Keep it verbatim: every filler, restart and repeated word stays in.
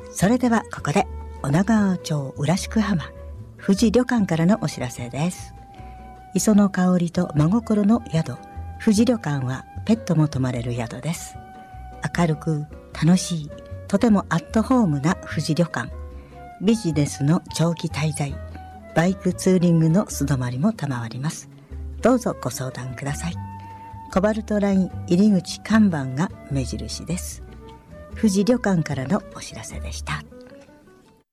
それではここで女川町浦宿浜富士旅館からのお知らせです。磯の香りと真心の宿、富士旅館はペットも泊まれる宿です。明るく楽しい、とてもアットホームな富士旅館。ビジネスの長期滞在、バイクツーリングの素泊まりも賜ります。どうぞご相談ください。コバルトライン入り口看板が目印です。富士旅館からのお知らせでした。